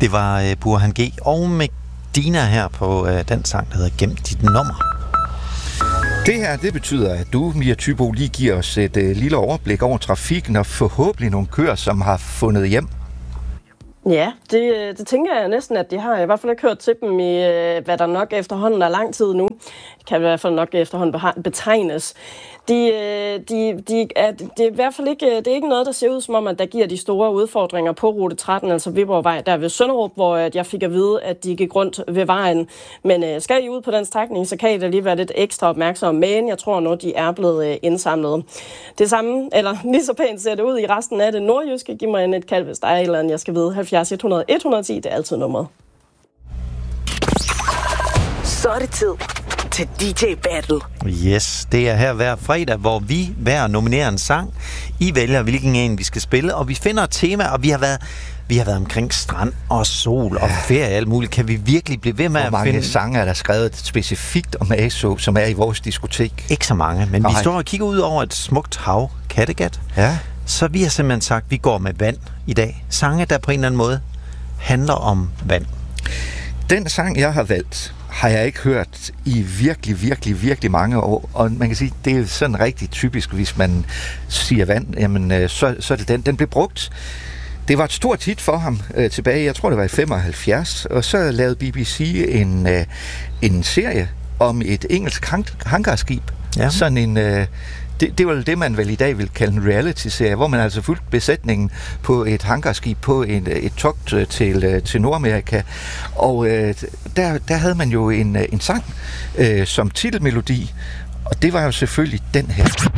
Det var Burhan G. og Medina her på den sang, der hedder Gem dit nummer. Det her, det betyder, at du, Mia Thybo, lige giver os et lille overblik over trafikken og forhåbentlig nogle køer, som har fundet hjem. Ja, det tænker jeg næsten, at de har. Jeg har i hvert fald ikke hørt til dem i, hvad der nok efterhånden er lang tid nu. Kan i hvert fald nok efterhånden betegnes. Det er i hvert fald ikke, det er ikke noget, der ser ud som om, at der giver de store udfordringer på rute 13, altså Viborgvej, der ved Sønderup, hvor jeg fik at vide, at de gik rundt ved vejen. Men skal I ud på den strækning, så kan I da lige være lidt ekstra opmærksom. Men jeg tror nu, de er blevet indsamlet. Det samme, eller lige så pænt ser det ud i resten af det nordjyske. Giv mig et kald, hvis der er et eller andet, jeg skal vide. 70 100 110, det er altid nummeret. Så er det tid til DJ Battle. Yes, det er her hver fredag, hvor vi hver nominerer en sang. I vælger, hvilken en vi skal spille, og vi finder et tema, og vi har været omkring strand og sol og ferie og alt muligt. Kan vi virkelig blive ved med at finde... Hvor mange sange er der skrevet specifikt om ASO, som er i vores diskotek? Ikke så mange, men vi står og kigger ud over et smukt hav, Kattegat. Ja. Så vi har simpelthen sagt, at vi går med vand i dag. Sange, der på en eller anden måde handler om vand. Den sang, jeg har valgt, har jeg ikke hørt i virkelig mange år. Og man kan sige, det er sådan rigtig typisk, hvis man siger vand, jamen så er det den. Den blev brugt. Det var et stort hit for ham tilbage, jeg tror det var i 75, og så lavede BBC en serie om et engelsk hangarskib. Ja. Sådan en... Det var det, man vel i dag vil kalde en reality-serie, hvor man altså fulgte besætningen på et hangarskib på et togt til Nordamerika. Og der havde man jo en sang som titelmelodi, og det var jo selvfølgelig den her.